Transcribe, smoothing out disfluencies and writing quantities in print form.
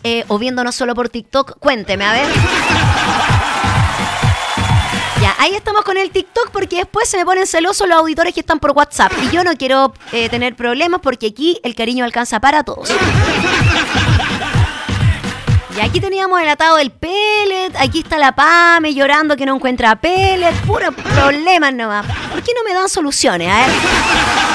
o viéndonos solo por TikTok? Cuénteme, a ver. Ya, ahí estamos con el TikTok porque después se me ponen celosos los auditores que están por WhatsApp. Y yo no quiero tener problemas porque aquí el cariño alcanza para todos. Y aquí teníamos el atado del pellet. Aquí está la Pame llorando que no encuentra pellet. Puros problemas nomás. ¿Por qué no me dan soluciones? A ver.